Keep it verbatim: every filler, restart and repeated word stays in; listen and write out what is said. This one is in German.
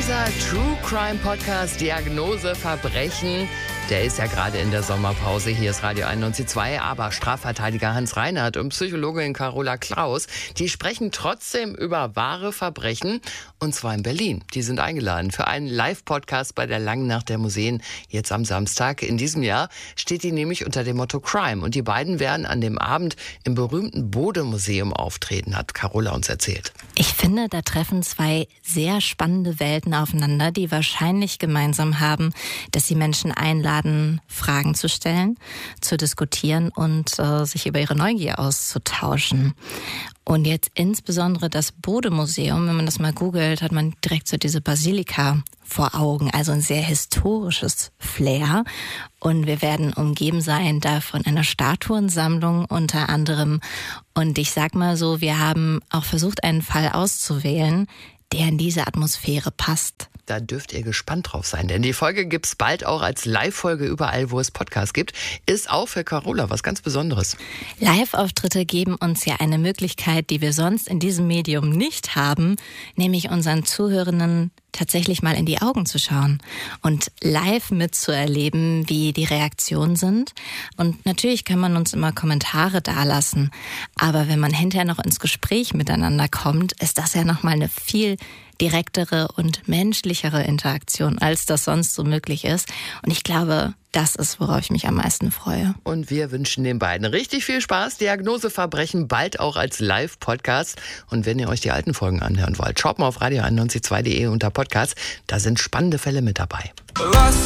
Unser True Crime Podcast Diagnose Verbrechen, der ist ja gerade in der Sommerpause. Hier ist Radio einundneunzig Komma zwei, aber Strafverteidiger Hans Reinhardt und Psychologin Carola Klaus, die sprechen trotzdem über wahre Verbrechen, und zwar in Berlin. Die sind eingeladen für einen Live-Podcast bei der Langen Nacht der Museen, jetzt am Samstag. In diesem Jahr steht die nämlich unter dem Motto Crime, und die beiden werden an dem Abend im berühmten Bode-Museum auftreten, hat Carola uns erzählt. Ich finde, da treffen zwei sehr spannende Welten aufeinander, die wahrscheinlich gemeinsam haben, dass sie Menschen einladen, Fragen zu stellen, zu diskutieren und äh, sich über ihre Neugier auszutauschen. Und jetzt insbesondere das Bode-Museum, wenn man das mal googelt, hat man direkt so diese Basilika vor Augen, also ein sehr historisches Flair. Und wir werden umgeben sein da von einer Statuensammlung unter anderem. Und ich sag mal so, wir haben auch versucht, einen Fall auszuwählen, der in diese Atmosphäre passt. Da dürft ihr gespannt drauf sein, denn die Folge gibt's bald auch als Live-Folge überall, wo es Podcasts gibt. Ist auch für Carola was ganz Besonderes. Live-Auftritte geben uns ja eine Möglichkeit, die wir sonst in diesem Medium nicht haben, nämlich unseren Zuhörenden tatsächlich mal in die Augen zu schauen und live mitzuerleben, wie die Reaktionen sind. Und natürlich kann man uns immer Kommentare dalassen, aber wenn man hinterher noch ins Gespräch miteinander kommt, ist das ja nochmal eine viel direktere und menschlichere Interaktion, als das sonst so möglich ist. Und ich glaube, das ist, worauf ich mich am meisten freue. Und wir wünschen den beiden richtig viel Spaß. Diagnose Verbrechen bald auch als Live-Podcast. Und wenn ihr euch die alten Folgen anhören wollt, schaut mal auf radio einundneunzig Komma zwei punkt de unter Podcast. Da sind spannende Fälle mit dabei. Was